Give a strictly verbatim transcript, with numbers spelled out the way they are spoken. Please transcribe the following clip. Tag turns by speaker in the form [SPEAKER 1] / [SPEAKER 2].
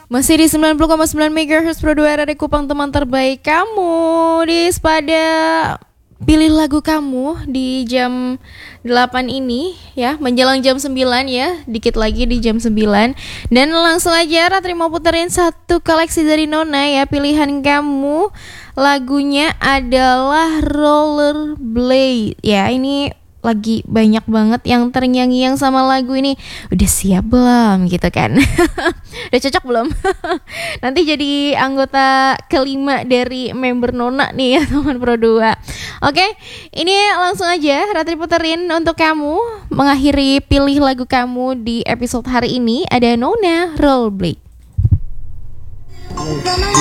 [SPEAKER 1] Masih di sembilan puluh koma sembilan megahertz Pro dua R R I Kupang, teman terbaik kamu. Di pada pilih lagu kamu di jam delapan ini ya, menjelang jam sembilan ya, dikit lagi di jam sembilan. Dan langsung aja Ratri mau puterin satu koleksi dari Nona ya. Pilihan kamu lagunya adalah Rollerblade ya. Ini lagi banyak banget yang terngiang-ngiang sama lagu ini. Udah siap belum gitu kan? Udah cocok belum? Nanti jadi anggota kelima dari member Nona nih ya teman Pro dua. Oke, ini langsung aja Ratri puterin untuk kamu. Mengakhiri pilih lagu kamu di episode hari ini ada Nona Rollerblade.